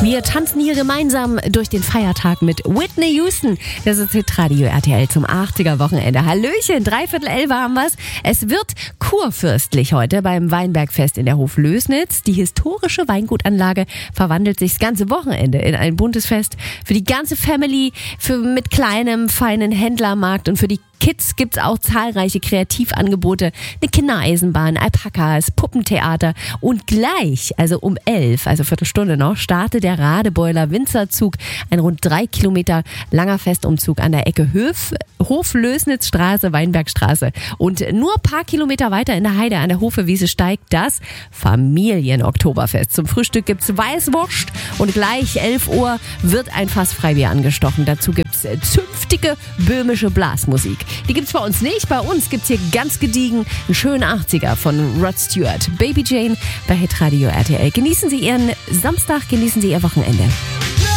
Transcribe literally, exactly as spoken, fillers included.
Wir tanzen hier gemeinsam durch den Feiertag mit Whitney Houston. Das ist Hitradio R T L zum achtziger-Wochenende. Hallöchen, dreiviertel elf haben wir's. Es wird kurfürstlich heute beim Weinbergfest in der Hoflößnitz. Die historische Weingutanlage verwandelt sich das ganze Wochenende in ein buntes Fest. Für die ganze Family, für mit kleinem, feinen Händlermarkt und für die Kids gibt's auch zahlreiche Kreativangebote, eine Kindereisenbahn, Alpakas, Puppentheater und gleich, also um elf, also Viertelstunde noch, startet der Radebeuler Winzerzug, ein rund drei Kilometer langer Festumzug an der Ecke Höf, Hoflößnitzstraße, Weinbergstraße und nur ein paar Kilometer weiter in der Heide an der Hofewiese steigt das Familienoktoberfest. Zum Frühstück gibt's Weißwurst und gleich elf Uhr wird ein Fass Freibier angestochen. Dazu gibt's zünftige böhmische Blasmusik. Die gibt's bei uns nicht. Bei uns gibt's hier ganz gediegen einen schönen achtziger von Rod Stewart. Baby Jane bei Hitradio R T L. Genießen Sie Ihren Samstag, genießen Sie Ihr Wochenende.